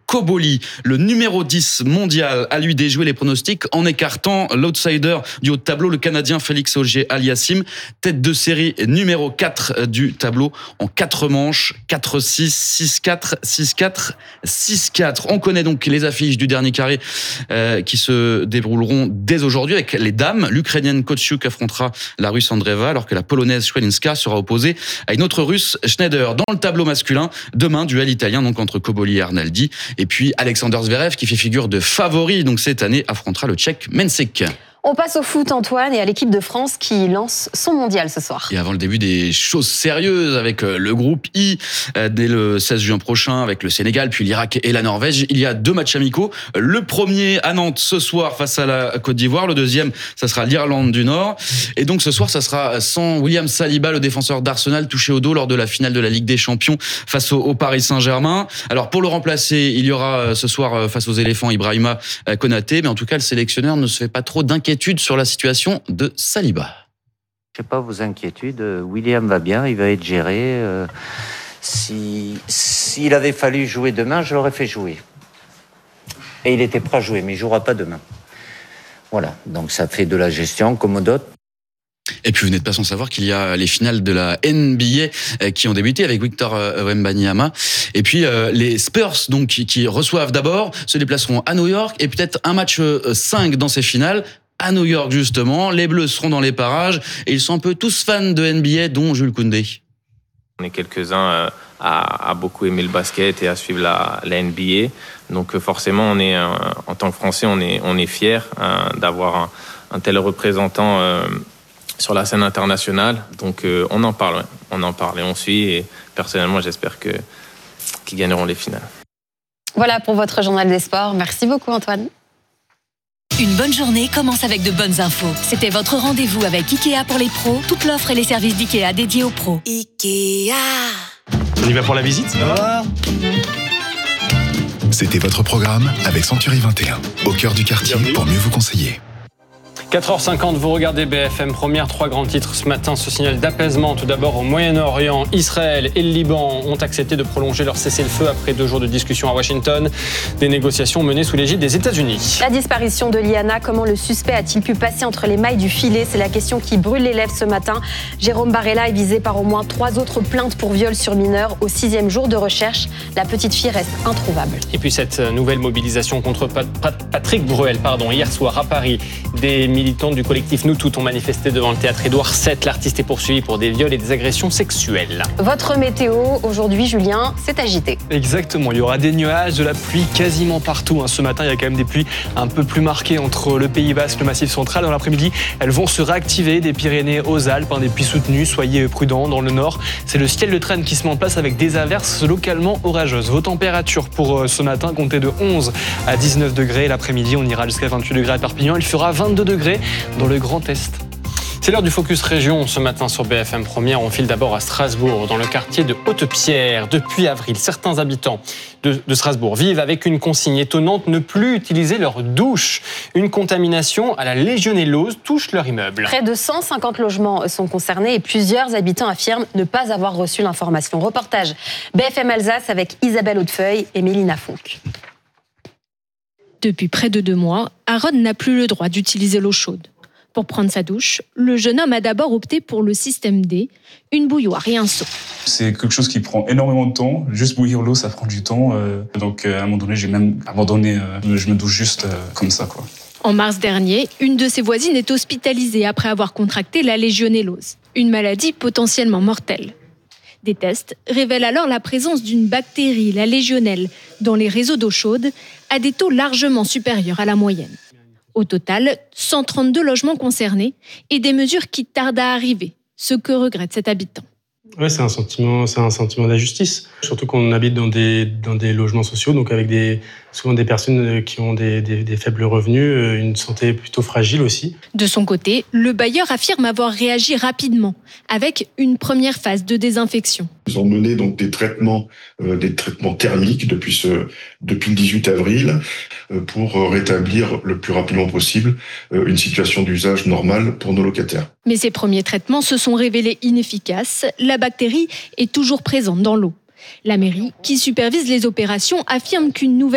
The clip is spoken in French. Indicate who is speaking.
Speaker 1: Koboli. Le numéro 10 mondial a lui déjoué les pronostics en écartant l'outsider du haut de tableau, le Canadien Félix Auger-Aliassime, tête de série numéro 4 du tableau en 4 manches, 4-6, 6-4, 6-4, 6-4. On connaît donc les affiches du dernier carré qui se dérouleront dès aujourd'hui avec les dames. L'Ukrainienne Kotsiuk affrontera la Russe Andreeva alors que la Polonaise Schwelinska sera opposée à une autre Russe, Schneider. Dans le tableau masculin, demain, duel italien donc entre Koboli et Arnaldi. Et puis Alexander Zverev qui fait figure de favori donc cette année affrontera le Tchèque Mensik.
Speaker 2: On passe au foot, Antoine, et à l'équipe de France qui lance son mondial ce soir.
Speaker 1: Et avant le début des choses sérieuses avec le groupe I, dès le 16 juin prochain avec le Sénégal, puis l'Irak et la Norvège, il y a 2 matchs amicaux. Le premier à Nantes ce soir face à la Côte d'Ivoire. Le deuxième, ça sera l'Irlande du Nord. Et donc ce soir, ça sera sans William Saliba, le défenseur d'Arsenal, touché au dos lors de la finale de la Ligue des Champions face au Paris Saint-Germain. Alors pour le remplacer, il y aura ce soir face aux éléphants Ibrahima Konaté. Mais en tout cas, le sélectionneur ne se fait pas trop d'inquiétude sur la situation de Saliba.
Speaker 3: Je sais pas vos inquiétudes. William va bien, il va être géré. S'il avait fallu jouer demain, je l'aurais fait jouer. Et il était prêt à jouer, mais il jouera pas demain. Voilà, donc ça fait de la gestion comme d'autres.
Speaker 1: Et puis vous n'êtes pas sans savoir qu'il y a les finales de la NBA qui ont débuté avec Victor Wembanyama. Et puis les Spurs donc qui reçoivent d'abord se déplaceront à New York et peut-être un match 5 dans ces finales. À New York, justement, les Bleus seront dans les parages et ils sont un peu tous fans de NBA, dont Jules Koundé.
Speaker 4: On est quelques-uns à beaucoup aimer le basket et à suivre la NBA. Donc forcément, en tant que Français, on est fiers d'avoir un tel représentant sur la scène internationale. Donc on en parle et on suit. Et personnellement, j'espère qu'ils gagneront les finales.
Speaker 2: Voilà pour votre journal des sports. Merci beaucoup, Antoine.
Speaker 5: Une bonne journée commence avec de bonnes infos. C'était votre rendez-vous avec Ikea pour les pros. Toute l'offre et les services d'Ikea dédiés aux pros. Ikea.
Speaker 6: On y va pour la visite ?
Speaker 7: C'était votre programme avec Century 21. Au cœur du quartier pour mieux vous conseiller.
Speaker 6: 4h50, vous regardez BFM Première, 3 grands titres ce matin. Ce signal d'apaisement, tout d'abord au Moyen-Orient. Israël et le Liban ont accepté de prolonger leur cessez-le-feu après 2 jours de discussions à Washington. Des négociations menées sous l'égide des États-Unis.
Speaker 2: La disparition de Liana, comment le suspect a-t-il pu passer entre les mailles du filet ? C'est la question qui brûle les lèvres ce matin. Jérôme Barella est visé par au moins 3 autres plaintes pour viol sur mineur. Au 6e jour de recherche, la petite fille reste introuvable.
Speaker 6: Et puis cette nouvelle mobilisation contre Patrick Bruel, hier soir à Paris. Des militants du collectif Nous Toutes ont manifesté devant le théâtre Édouard VII. L'artiste est poursuivi pour des viols et des agressions sexuelles.
Speaker 2: Votre météo, aujourd'hui, Julien, c'est agité.
Speaker 8: Exactement, il y aura des nuages, de la pluie quasiment partout. Ce matin, il y a quand même des pluies un peu plus marquées entre le Pays Basque et le Massif central. Dans l'après-midi, elles vont se réactiver des Pyrénées aux Alpes, des pluies soutenues. Soyez prudents dans le nord. C'est le ciel de traîne qui se met en place avec des averses localement orageuses. Vos températures pour ce matin, comptez de 11 à 19 degrés. L'après-midi, on ira jusqu'à 28 degrés à Perpignan. Il fera 22 degrés dans le Grand Est.
Speaker 6: C'est l'heure du Focus Région ce matin sur BFM Première. On file d'abord à Strasbourg, dans le quartier de Haute-Pierre. Depuis avril, certains habitants de Strasbourg vivent avec une consigne étonnante, ne plus utiliser leur douche. Une contamination à la légionellose touche leur immeuble.
Speaker 2: Près de 150 logements sont concernés et plusieurs habitants affirment ne pas avoir reçu l'information. Reportage BFM Alsace avec Isabelle Hautefeuille et Mélina Fonck.
Speaker 9: Depuis près de 2 mois, Aaron n'a plus le droit d'utiliser l'eau chaude. Pour prendre sa douche, le jeune homme a d'abord opté pour le système D, une bouilloire et un seau.
Speaker 10: C'est quelque chose qui prend énormément de temps. Juste bouillir l'eau, ça prend du temps. Donc à un moment donné, j'ai même abandonné. Je me douche juste comme ça, quoi.
Speaker 9: En mars dernier, une de ses voisines est hospitalisée après avoir contracté la légionellose, une maladie potentiellement mortelle. Des tests révèlent alors la présence d'une bactérie, la légionnelle, dans les réseaux d'eau chaude, à des taux largement supérieurs à la moyenne. Au total, 132 logements concernés et des mesures qui tardent à arriver, ce que regrette cet habitant.
Speaker 8: Ouais, c'est un sentiment d'injustice. Surtout qu'on habite dans des logements sociaux, donc avec souvent des personnes qui ont des faibles revenus, une santé plutôt fragile aussi.
Speaker 9: De son côté, le bailleur affirme avoir réagi rapidement, avec une première phase de désinfection.
Speaker 11: Ils ont mené donc des traitements thermiques depuis le 18 avril pour rétablir le plus rapidement possible une situation d'usage normale pour nos locataires.
Speaker 9: Mais ces premiers traitements se sont révélés inefficaces. La bactérie est toujours présente dans l'eau. La mairie, qui supervise les opérations, affirme qu'une nouvelle